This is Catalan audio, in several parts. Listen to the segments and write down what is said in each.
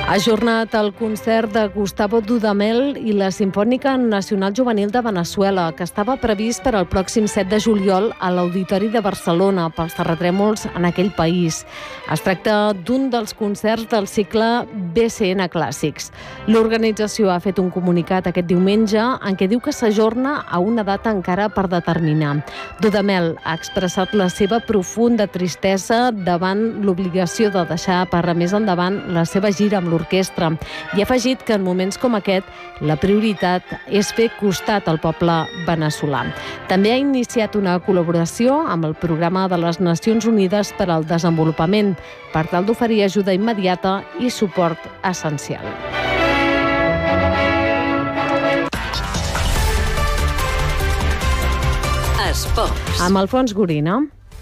Ha ajornat el concert de Gustavo Dudamel i la Simfònica Nacional Juvenil de Veneçuela, que estava previst per al pròxim 7 de juliol a l'Auditori de Barcelona pels terratrèmols en aquell país. Es tracta d'un dels concerts del cicle BCN Clàssics. L'organització ha fet un comunicat aquest diumenge en què diu que s'ajorna a una data encara per determinar. Dudamel ha expressat la seva profunda tristesa davant l'obligació de deixar per a més endavant la seva gira amb l'orquestra i ha afegit que en moments com aquest la prioritat és fer costat al poble veneçolà. També ha iniciat una col·laboració amb el Programa de les Nacions Unides per al Desenvolupament per tal d'oferir ajuda immediata i suport essencial. Esports. Amb Alfons Gorina.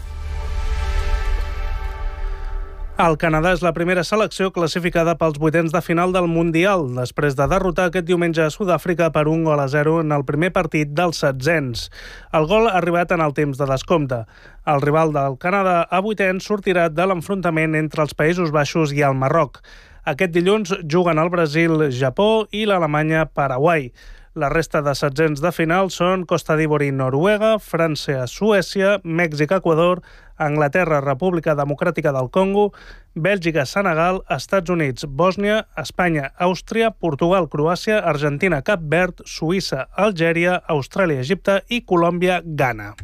El Canadà és la primera selecció classificada pels vuitens de final del Mundial, després de derrotar aquest diumenge a Sud-àfrica per 1-0 en el primer partit dels setzents. El gol ha arribat en el temps de descompte. El rival del Canadà a vuitens sortirà de l'enfrontament entre els Països Baixos i el Marroc. Aquest dilluns juguen el Brasil, Japó i l'Alemanya-Paraguai. La resta de setzents de final són Costa d'Ivori, Noruega, França, Suècia, Mèxic, Equador, Anglaterra, República Democràtica del Congo, Bèlgica, Senegal, Estats Units, Bòsnia, Espanya, Àustria, Portugal, Croàcia, Argentina, Cap Verd, Suïssa, Algèria, Austràlia, Egipte i Colòmbia, Ghana.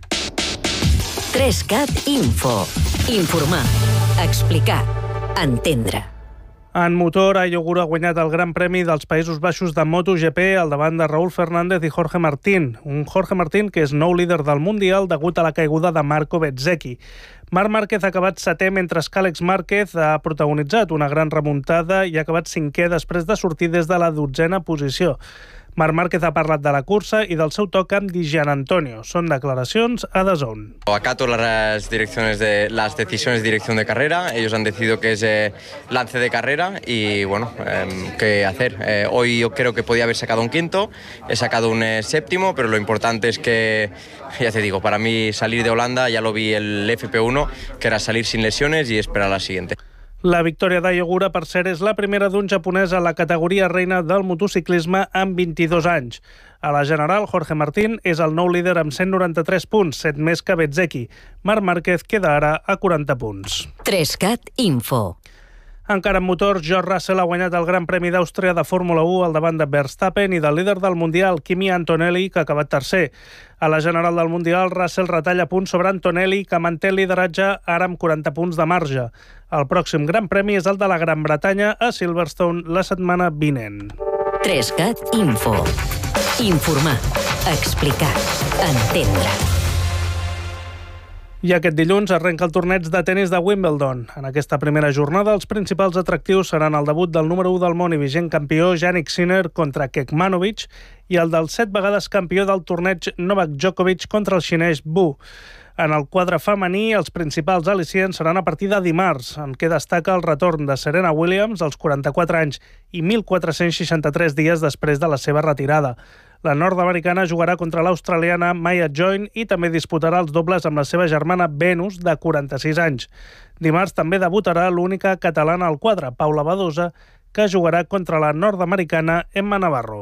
3CAT Info. Informar, explicar, entendre. En motor, Ayoguro ha guanyat el Gran Premi dels Països Baixos de MotoGP al davant de Raúl Fernández i Jorge Martín. Un Jorge Martín que és nou líder del Mundial degut a la caiguda de Marco Bezzecchi. Marc Márquez ha acabat setè, mentre que Àlex Márquez ha protagonitzat una gran remuntada i ha acabat cinquè després de sortir des de la 12a posició. Marc Márquez ha parlat de la cursa i del seu toc amb Di Gianantonio. Són declaracions a DAZN. Acato las decisiones de dirección de carrera. Ellos han decidido que es lance de carrera y bueno, ¿qué hacer? Hoy yo creo que podía haber sacado un quinto, he sacado un séptimo, pero lo importante es que, ya te digo, para mí salir de Holanda, ya lo vi el FP1, que era salir sin lesiones y esperar a la siguiente. La victòria d'Ayogura, per cert, és la primera d'un japonès a la categoria reina del motociclisme amb 22 anys. A la general, Jorge Martín és el nou líder amb 193 punts, 7 més que Bezzecchi. Marc Márquez queda ara a 40 punts. 3CAT Info. Encara en motor, George Russell ha guanyat el Gran Premi d'Àustria de Fórmula 1 al davant de Verstappen i del líder del Mundial, Kimi Antonelli, que ha acabat tercer. A la general del Mundial, Russell retalla punts sobre Antonelli, que manté el lideratge ara amb 40 punts de marge. El pròxim Gran Premi és el de la Gran Bretanya a Silverstone la setmana vinent. 3CAT Info. Informar, explicar, entendre. I aquest dilluns arrenca el torneig de tenis de Wimbledon. En aquesta primera jornada, els principals atractius seran el debut del número 1 del món i vigent campió Jannik Sinner contra Kekmanovic i el del 7 vegades campió del torneig Novak Djokovic contra el xinès Wu. En el quadre femení, els principals al·licients seran a partir de dimarts, en què destaca el retorn de Serena Williams als 44 anys i 1.463 dies després de la seva retirada. La nord-americana jugarà contra l'australiana Maya Join i també disputarà els dobles amb la seva germana Venus, de 46 anys. Dimarts també debutarà l'única catalana al quadre, Paula Badosa, que jugarà contra la nord-americana Emma Navarro.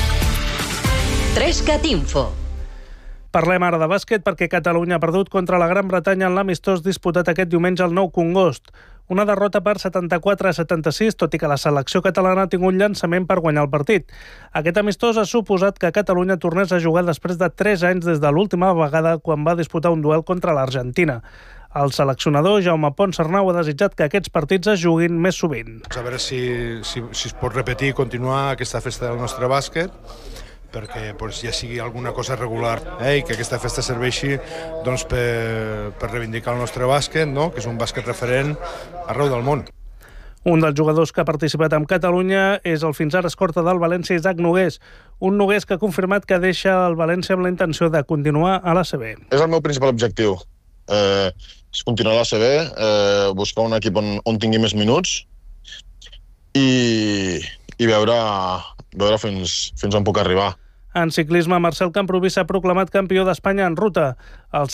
3CAT Info. Parlem ara de bàsquet perquè Catalunya ha perdut contra la Gran Bretanya en l'amistós disputat aquest diumenge al Nou Congost. Una derrota per 74-76, tot i que la selecció catalana ha tingut un llançament per guanyar el partit. Aquest amistós ha suposat que Catalunya tornés a jugar després de 3 anys des de l'última vegada quan va disputar un duel contra l'Argentina. El seleccionador Jaume Ponsarnau ha desitjat que aquests partits es juguin més sovint. A veure si es pot repetir i continuar aquesta festa del nostre bàsquet, perquè ja sigui alguna cosa regular i que aquesta festa serveixi per reivindicar el nostre bàsquet, que és un bàsquet referent arreu del món. Un dels jugadors que ha participat amb Catalunya és el fins ara escorta del València, Isaac Nogués. Un Nogués que ha confirmat que deixa el València amb la intenció de continuar a l'ACB. És el meu principal objectiu. És continuar a l'ACB, buscar un equip on tingui més minuts i veure fins on puc arribar. En ciclisme, Marcel Camprubí s'ha proclamat campió d'Espanya en ruta. El